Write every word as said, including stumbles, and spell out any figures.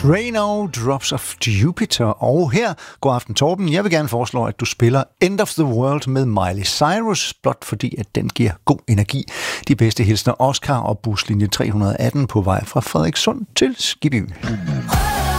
Drano, Drops of Jupiter. Og her, god aften Torben, jeg vil gerne foreslå, at du spiller End of the World med Miley Cyrus, blot fordi, at den giver god energi. De bedste hilsner Oscar og buslinje tre hundrede og atten på vej fra Frederikssund til Skibby.